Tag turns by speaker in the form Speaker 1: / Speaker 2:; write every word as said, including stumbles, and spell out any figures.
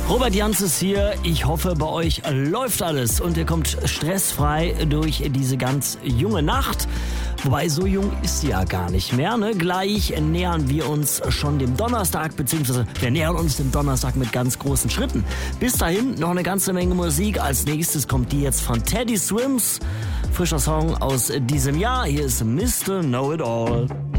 Speaker 1: Robert Janz ist hier. Ich hoffe, bei euch läuft alles und ihr kommt stressfrei durch diese ganz junge Nacht. Wobei, so jung ist sie ja gar nicht mehr. Ne? Gleich nähern wir uns schon dem Donnerstag, beziehungsweise wir nähern uns dem Donnerstag mit ganz großen Schritten. Bis dahin noch eine ganze Menge Musik. Als nächstes kommt die jetzt von Teddy Swims. Frischer Song aus diesem Jahr. Hier ist Mister Know It All.